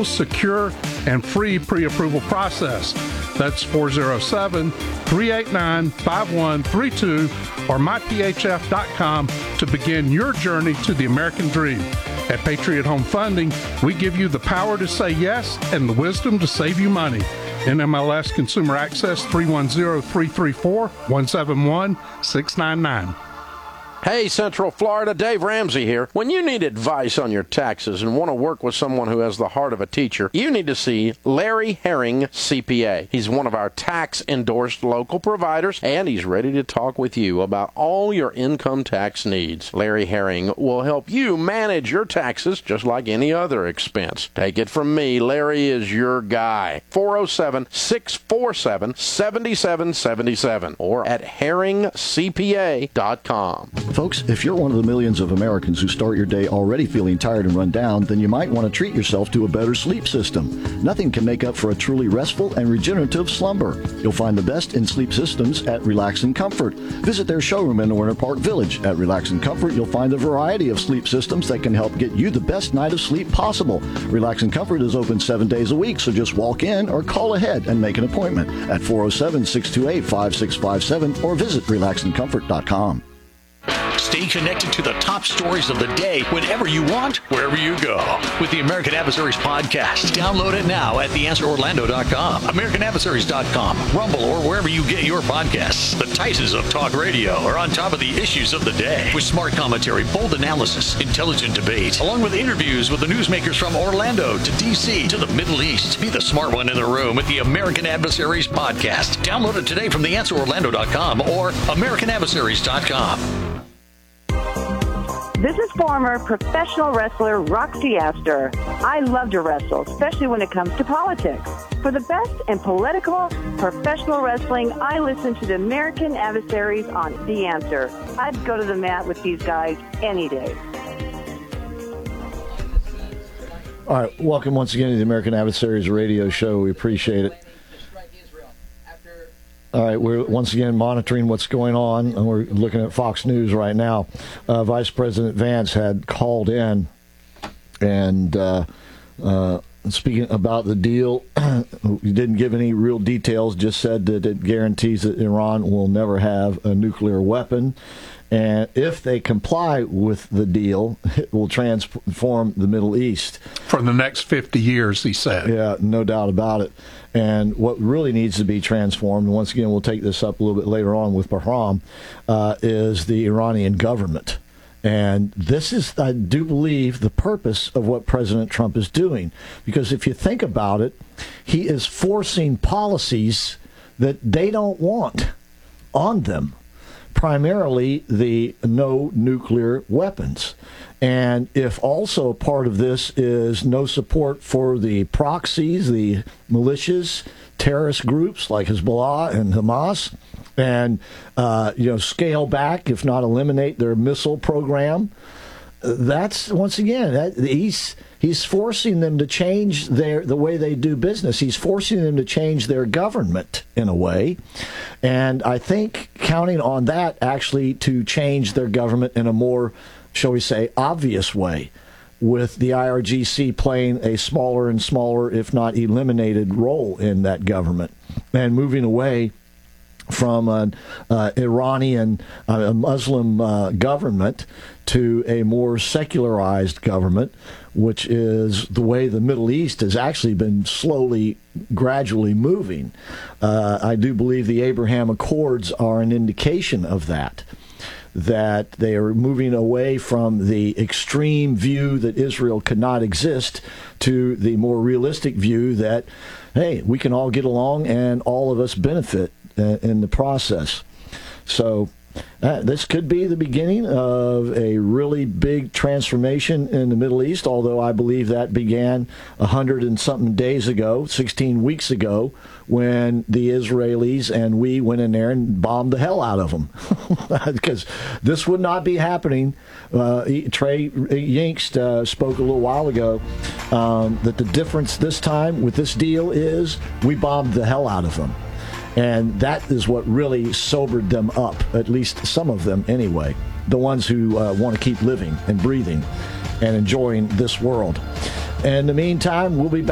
simple, secure, and free pre-approval process. That's 407-389-5132 or myphf.com to begin your journey to the American dream. At Patriot Home Funding, we give you the power to say yes and the wisdom to save you money. NMLS Consumer Access 310-334-171-699. Hey, Central Florida, Dave Ramsey here. When you need advice on your taxes and want to work with someone who has the heart of a teacher, you need to see Larry Herring, CPA. He's one of our tax-endorsed local providers, and he's ready to talk with you about all your income tax needs. Larry Herring will help you manage your taxes just like any other expense. Take it from me, Larry is your guy. 407-647-7777 or at herringcpa.com. Folks, if you're one of the millions of Americans who start your day already feeling tired and run down, then you might want to treat yourself to a better sleep system. Nothing can make up for a truly restful and regenerative slumber. You'll find the best in sleep systems at Relax and Comfort. Visit their showroom in Winter Park Village. At Relax and Comfort, you'll find a variety of sleep systems that can help get you the best night of sleep possible. Relax and Comfort is open 7 days a week, so just walk in or call ahead and make an appointment at 407-628-5657 or visit relaxandcomfort.com. Stay connected to the top stories of the day whenever you want, wherever you go. With the American Adversaries podcast. Download it now at theanswerorlando.com, americanadversaries.com, Rumble, or wherever you get your podcasts. The Titans of Talk Radio are on top of the issues of the day with smart commentary, bold analysis, intelligent debate, along with interviews with the newsmakers from Orlando to D.C. to the Middle East. Be the smart one in the room with the American Adversaries podcast. Download it today from theanswerorlando.com or americanadversaries.com. This is former professional wrestler Roxy Astor. I love to wrestle, especially when it comes to politics. For the best in political, professional wrestling, I listen to the American Adversaries on The Answer. I'd go to the mat with these guys any day. All right, welcome once again to the American Adversaries radio show. We appreciate it. All right, we're once again monitoring what's going on, and we're looking at Fox News right now. Vice President Vance had called in and speaking about the deal. He didn't give any real details, just said that it guarantees that Iran will never have a nuclear weapon. And if they comply with the deal, it will transform the Middle East. For the next 50 years, he said. Yeah, no doubt about it. And what really needs to be transformed, and once again, we'll take this up a little bit later on with Bahram, is the Iranian government. And this is, I do believe, the purpose of what President Trump is doing. Because if you think about it, he is forcing policies that they don't want on them. Primarily the no nuclear weapons. And if also part of this is no support for the proxies, the militias, terrorist groups like Hezbollah and Hamas, and scale back, if not eliminate, their missile program, that's once again he's forcing them to change the way they do business. He's forcing them to change their government in a way, and I think counting on that actually to change their government in a more, shall we say, obvious way, with the IRGC playing a smaller and smaller, if not eliminated, role in that government, and moving away from an Iranian Muslim government to a more secularized government, which is the way the Middle East has actually been slowly, gradually moving. I do believe the Abraham Accords are an indication of that they are moving away from the extreme view that Israel could not exist to the more realistic view that, hey, we can all get along and all of us benefit in the process. So this could be the beginning of a really big transformation in the Middle East, although I believe that began 100 and something days ago, 16 weeks ago, when the Israelis and we went in there and bombed the hell out of them. Because this would not be happening. Trey Yingst spoke a little while ago that the difference this time with this deal is we bombed the hell out of them. And that is what really sobered them up, at least some of them anyway, the ones who want to keep living and breathing and enjoying this world. In the meantime, we'll be back.